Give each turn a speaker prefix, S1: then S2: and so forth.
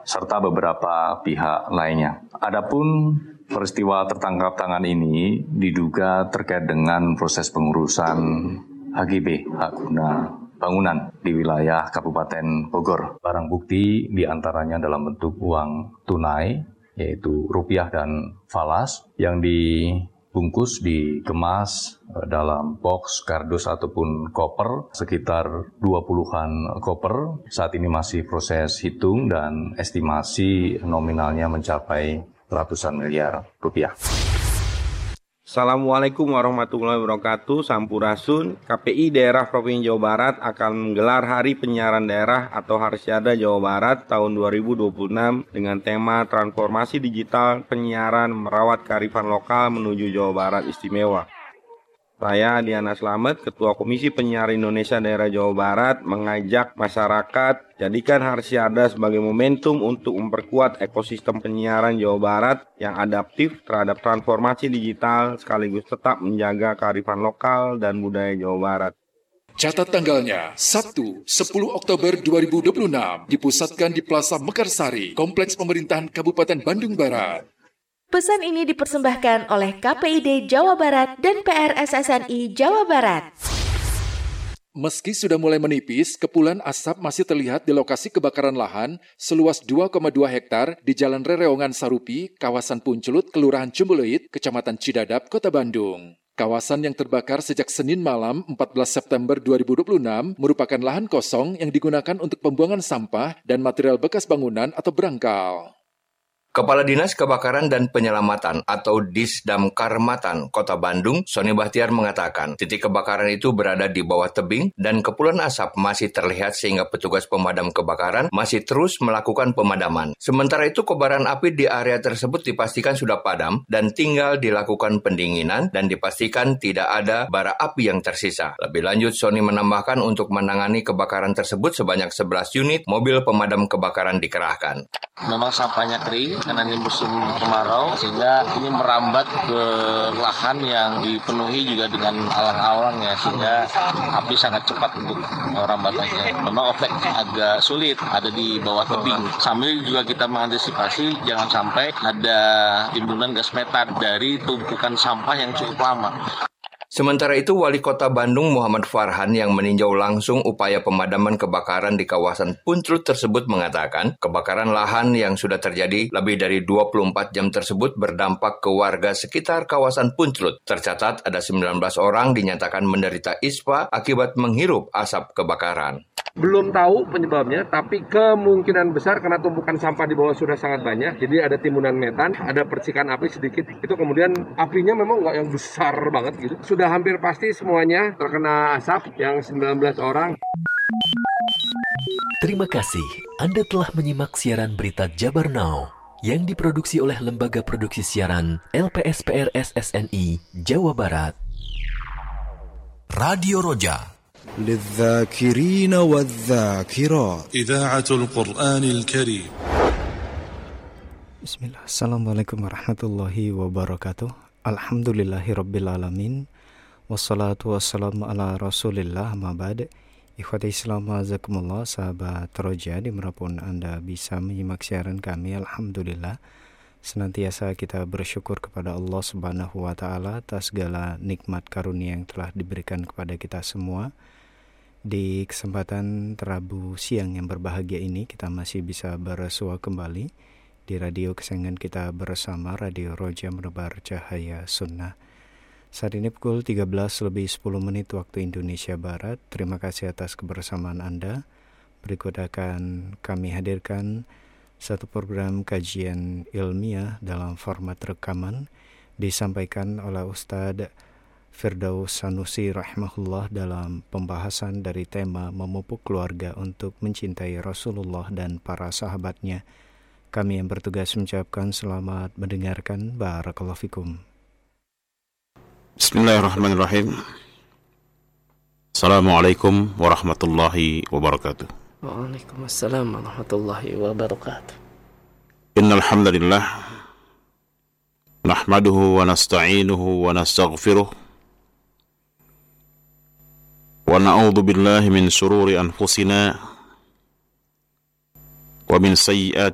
S1: serta beberapa pihak lainnya. Adapun peristiwa tertangkap tangan ini diduga terkait dengan proses pengurusan HGB, hak guna bangunan di wilayah Kabupaten Bogor. Barang bukti diantaranya dalam bentuk uang tunai, yaitu rupiah dan falas, yang dibungkus, dikemas dalam box, kardus ataupun koper, sekitar 20-an koper. Saat ini masih proses hitung dan estimasi nominalnya mencapai ratusan miliar rupiah.
S2: Assalamualaikum warahmatullahi wabarakatuh. Sampurasun. KPI Daerah Provinsi Jawa Barat akan menggelar Hari Penyiaran Daerah atau Harsyada Jawa Barat tahun 2026 dengan tema Transformasi Digital Penyiaran Merawat Kearifan Lokal Menuju Jawa Barat Istimewa. Saya Diana Slamet, Ketua Komisi Penyiaran Indonesia Daerah Jawa Barat, mengajak masyarakat jadikan Harsyada sebagai momentum untuk memperkuat ekosistem penyiaran Jawa Barat yang adaptif terhadap transformasi digital sekaligus tetap menjaga kearifan lokal dan budaya Jawa Barat.
S3: Catat tanggalnya, Sabtu, 10 Oktober 2026, dipusatkan di Plaza Mekarsari, Kompleks Pemerintahan Kabupaten Bandung Barat.
S4: Pesan ini dipersembahkan oleh KPID Jawa Barat dan PRSSNI Jawa Barat.
S3: Meski sudah mulai menipis, kepulan asap masih terlihat di lokasi kebakaran lahan seluas 2,2 hektar di Jalan Rereongan Sarupi, kawasan Puncelut, Kelurahan Cumbeluit, Kecamatan Cidadap, Kota Bandung. Kawasan yang terbakar sejak Senin malam 14 September 2026 merupakan lahan kosong yang digunakan untuk pembuangan sampah dan material bekas bangunan atau berangkal.
S5: Kepala Dinas Kebakaran dan Penyelamatan atau Disdamkar Matan, Kota Bandung, Sony Bahtiar mengatakan titik kebakaran itu berada di bawah tebing dan kepulan asap masih terlihat sehingga petugas pemadam kebakaran masih terus melakukan pemadaman. Sementara itu kobaran api di area tersebut dipastikan sudah padam dan tinggal dilakukan pendinginan dan dipastikan tidak ada bara api yang tersisa. Lebih lanjut, Sony menambahkan untuk menangani kebakaran tersebut sebanyak 11 unit mobil pemadam kebakaran dikerahkan.
S6: Memang sampahnya kering karena ini musim kemarau sehingga ini merambat ke lahan yang dipenuhi juga dengan alang-alang ya, sehingga api sangat cepat untuk merambatannya. Memang efek agak sulit ada di bawah tebing. Sambil juga kita mengantisipasi jangan sampai ada timbunan gas metan dari tumpukan sampah yang cukup lama.
S5: Sementara itu, Wali Kota Bandung Muhammad Farhan yang meninjau langsung upaya pemadaman kebakaran di kawasan Puncelut tersebut mengatakan, kebakaran lahan yang sudah terjadi lebih dari 24 jam tersebut berdampak ke warga sekitar kawasan Puncelut. Tercatat ada 19 orang dinyatakan menderita ISPA akibat menghirup asap kebakaran.
S7: Belum tahu penyebabnya, tapi kemungkinan besar karena tumpukan sampah di bawah sudah sangat banyak. Jadi ada timbunan metan, ada percikan api sedikit. Itu kemudian apinya memang nggak yang besar banget gitu. Sudah hampir pasti semuanya terkena asap yang 19 orang.
S8: Terima kasih Anda telah menyimak siaran berita Jabar Now yang diproduksi oleh Lembaga Produksi Siaran LPSPR SSNI Jawa Barat. Radio Roja
S9: للذاكرين والذاكرات
S10: إذاعة القرآن الكريم.
S11: Bismillah. Assalamualaikum warahmatullahi wabarakatuh. Alhamdulillahirabbil alamin. Wassalatu wassalamu ala Rasulillah amma ba'd. Ikhwati Islam azakumullah, sahabat Roja dimanapun Anda bisa menyimak siaran kami, alhamdulillah. Senantiasa kita bersyukur kepada Allah Subhanahu wa taala atas segala nikmat karunia yang telah diberikan kepada kita semua. Di kesempatan Rabu siang yang berbahagia ini, kita masih bisa bersua kembali di radio kesayangan kita bersama, Radio Roja Menebar Cahaya Sunnah. Saat ini pukul 13:10 waktu Indonesia Barat. Terima kasih atas kebersamaan Anda. Berikut akan kami hadirkan satu program kajian ilmiah dalam format rekaman disampaikan oleh Ustadz Firdaus Sanusi rahimahullah dalam pembahasan dari tema memupuk keluarga untuk mencintai Rasulullah dan para sahabatnya. Kami yang bertugas mengucapkan selamat mendengarkan. Barakallahu fikum.
S12: Bismillahirrahmanirrahim. Assalamualaikum warahmatullahi wabarakatuh.
S13: Waalaikumsalam warahmatullahi wabarakatuh.
S12: Innal hamdalillah nahmaduhu wa nasta'inuhu wa nastaghfiruh wa na'udzu billahi min shururi anfusina wa min sayyiati